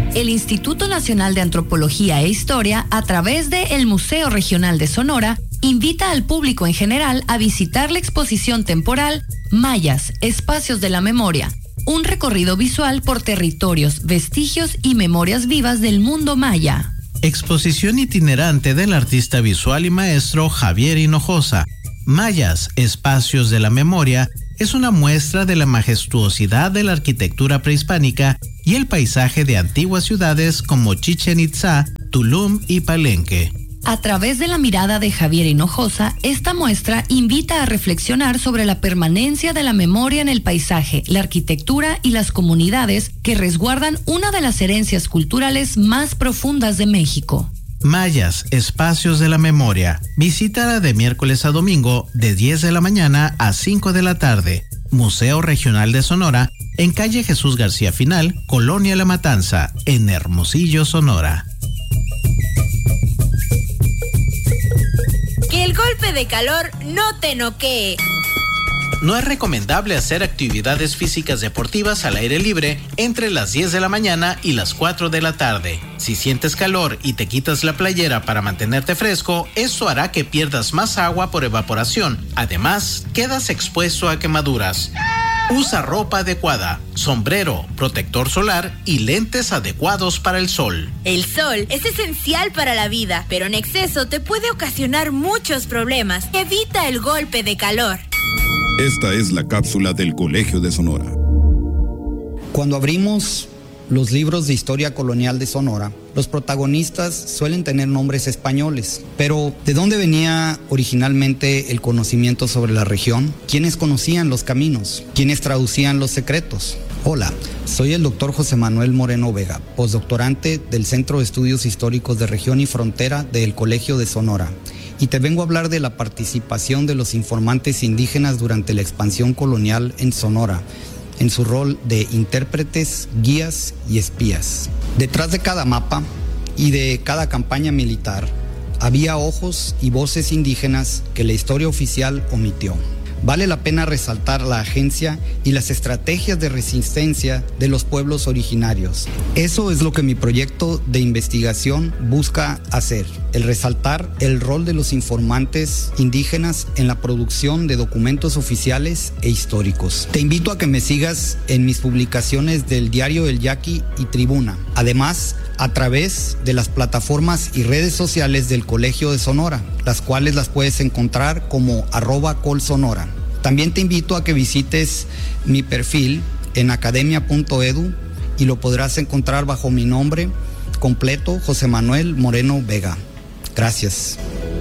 El Instituto Nacional de Antropología e Historia, a través de el Museo Regional de Sonora, invita al público en general a visitar la exposición temporal Mayas, Espacios de la Memoria, un recorrido visual por territorios, vestigios y memorias vivas del mundo maya. Exposición itinerante del artista visual y maestro Javier Hinojosa. Mayas, Espacios de la Memoria, es una muestra de la majestuosidad de la arquitectura prehispánica y el paisaje de antiguas ciudades como Chichén Itzá, Tulum y Palenque. A través de la mirada de Javier Hinojosa, esta muestra invita a reflexionar sobre la permanencia de la memoria en el paisaje, la arquitectura y las comunidades que resguardan una de las herencias culturales más profundas de México. Mayas, Espacios de la Memoria. Visítala de miércoles a domingo de 10 de la mañana a 5 de la tarde. Museo Regional de Sonora, en calle Jesús García Final, Colonia La Matanza, en Hermosillo, Sonora. Que el golpe de calor no te noquee. No es recomendable hacer actividades físicas deportivas al aire libre entre las 10 de la mañana y las 4 de la tarde. Si sientes calor y te quitas la playera para mantenerte fresco, eso hará que pierdas más agua por evaporación. Además, quedas expuesto a quemaduras. Usa ropa adecuada, sombrero, protector solar y lentes adecuados para el sol. El sol es esencial para la vida, pero en exceso te puede ocasionar muchos problemas. Evita el golpe de calor. Esta es la cápsula del Colegio de Sonora. Cuando abrimos los libros de historia colonial de Sonora, los protagonistas suelen tener nombres españoles. Pero, ¿de dónde venía originalmente el conocimiento sobre la región? ¿Quiénes conocían los caminos? ¿Quiénes traducían los secretos? Hola, soy el doctor José Manuel Moreno Vega, postdoctorante del Centro de Estudios Históricos de Región y Frontera del Colegio de Sonora. Y te vengo a hablar de la participación de los informantes indígenas durante la expansión colonial en Sonora, en su rol de intérpretes, guías y espías. Detrás de cada mapa y de cada campaña militar, había ojos y voces indígenas que la historia oficial omitió. Vale la pena resaltar la agencia y las estrategias de resistencia de los pueblos originarios. Eso es lo que mi proyecto de investigación busca hacer, el resaltar el rol de los informantes indígenas en la producción de documentos oficiales e históricos. Te invito a que me sigas en mis publicaciones del diario El Yaqui y Tribuna. Además, a través de las plataformas y redes sociales del Colegio de Sonora, las cuales las puedes encontrar como @colsonora. También te invito a que visites mi perfil en academia.edu y lo podrás encontrar bajo mi nombre completo, José Manuel Moreno Vega. Gracias.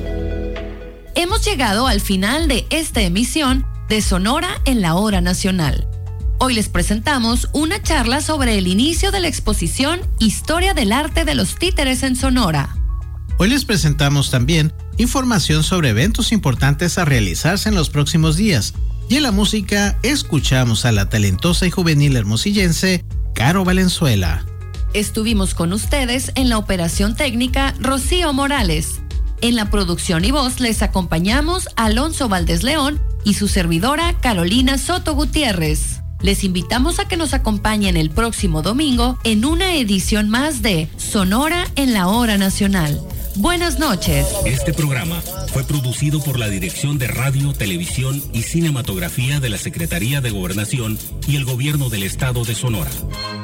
Hemos llegado al final de esta emisión de Sonora en la Hora Nacional. Hoy les presentamos una charla sobre el inicio de la exposición Historia del Arte de los Títeres en Sonora. Hoy les presentamos también información sobre eventos importantes a realizarse en los próximos días. Y en la música escuchamos a la talentosa y juvenil hermosillense Caro Valenzuela. Estuvimos con ustedes en la operación técnica Rocío Morales. En la producción y voz les acompañamos Alonso Valdés León y su servidora Carolina Soto Gutiérrez. Les invitamos a que nos acompañen el próximo domingo en una edición más de Sonora en la Hora Nacional. Buenas noches. Este programa fue producido por la Dirección de Radio, Televisión y Cinematografía de la Secretaría de Gobernación y el Gobierno del Estado de Sonora.